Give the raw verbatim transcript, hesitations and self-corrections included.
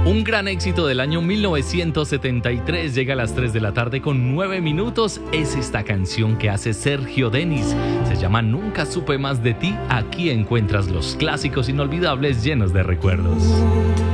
Un gran éxito del año mil novecientos setenta y tres llega a las tres de la tarde con nueve minutos. Es esta canción que hace Sergio Denis. Se llama Nunca supe más de ti. Aquí encuentras los clásicos inolvidables llenos de recuerdos.